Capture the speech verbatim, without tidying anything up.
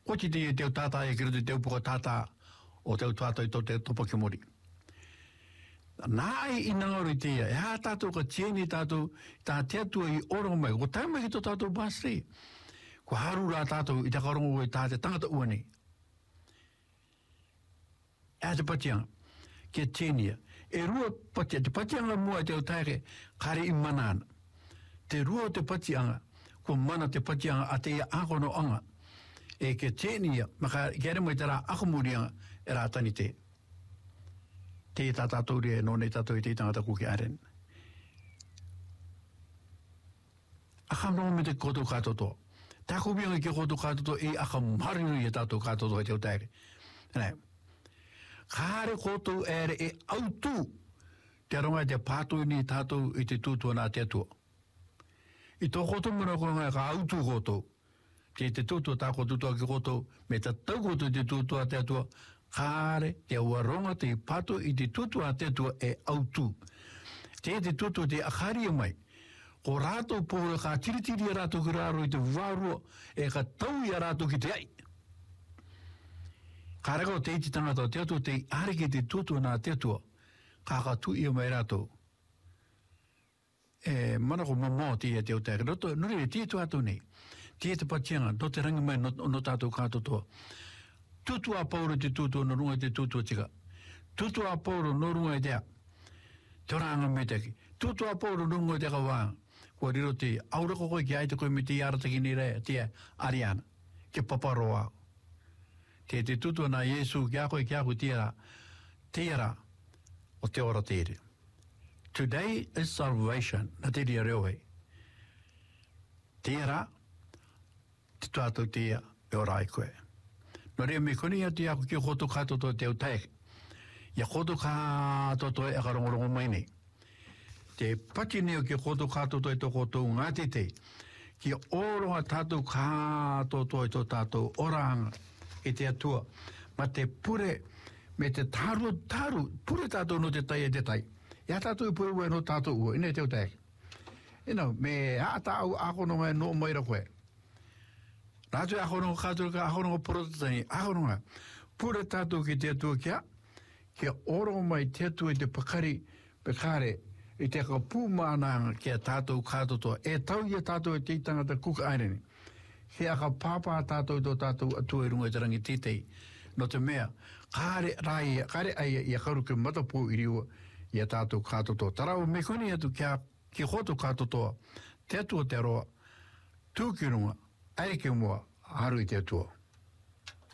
Ko ti te teo tata e kira te teo puka tata o teo tata i tō te topa ki mori. Nā i inangori tia, e hā tātou ka tieni tātou tā teatua i oro mai, ko taimai ki tō tātou bāsri. Ko haru rā tātou i takarongo i tā te tangata uani. E te patianga, ke tienia, e rua patianga, te patianga mua te o taere, kare i manana. Te rua te patianga, ko mana te patianga a te akono anga, e ke tienia, maka kere mai te rā akamurianga, e rā tani te. Te tā tātou rea, no nei tātou i te tangata kuki aren. Aka noa me te koto kātoto. Tā kubianga ki koto kātoto e aka marinu i tātou kātoto i te o taere. Nei. Kāre koto ere e autu te ronga te pātoi ni tātou i te tūtua nā te atua. I tō koto muna konga ka autu koto. Te te tūtua tā koto tūtua ki koto, me ta tau koto te tūtua te atua, kāre te waronga te pato i te tūtua te atua e autu. Te te tūtua te akari mai. Ko rātou pōra ka tiritiri a rātou ki rāro i te wārua e ka tau i a rātou ki te ai. Ka reka o te iti tangata o te atua te areke te tūtua nā te atua, ka ka tu i mai rātou. E mana ko mamā te ia te o te ake. Nore e tia tu atu nei. Tia te patianga, no te rangi mai no, no tātou kātotoa. Tutua pauro te tutua no runga te tutua tika. Tutua pauro no runga i tea. Te oranga me teki. Tutua pauro no runga i teka wāng. Kua riro te aura koko ki aita koe me te arataki ni rea, te Ariana. Ke paparoa. Te te tutua na Yesu ki a koe ki a koe tira. Tira o te ora tere. Today is salvation. Na te ria reo hei. Tira te tuatou tia e ora i koe. No rea me koni ati ako ki koto katoto te utaeke. Ia koto katoto e akarongorongo mai nei. Te pati neo ki koto katoto e to koto ngāti te. Ki oroha tātou katoto e to tātou oranga e te atua. Ma te pure, me te taru, taru, pure tātou no te tai e te tai. Ia tātou i pure ue no tātou ua, ina te utaeke. Ina, me hata au ako no mai no maira koe. Nātu e ahorongo kātua ka ahorongo porotani, ahoronga. Pura tātou ki te atua kia, kia oro mai te atua i te pakari, pekare, i te ka pūmānanga kia tātou kātotoa. E tau ia tātou e te tangata kuka aireni. Kia ka pāpā tātou i tō tātou atua i runga i te rangi titei. No te mea, kāre rai, kāre aia i a karu ke matapū i riua i a tātou kātotoa. Tarau me koni atu kia ki hoto kātotoa, te atua te aroa, tūki runga, ai ke mua, haru i te atua.